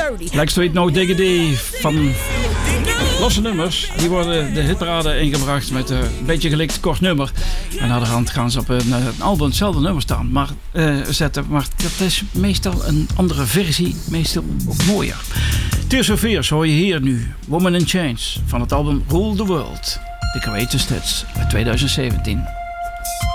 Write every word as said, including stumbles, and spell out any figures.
Like Street No Diggity van losse nummers. Die worden de hitparade ingebracht met een beetje gelikt kort nummer. En aan de hand gaan ze op een, een album hetzelfde nummer staan. Maar, uh, zetten. Maar dat is meestal een andere versie. Meestal ook mooier. Tears for Fears hoor je hier nu. Woman in Chains van het album Rule the World. The Greatest Hits uit twintig zeventien.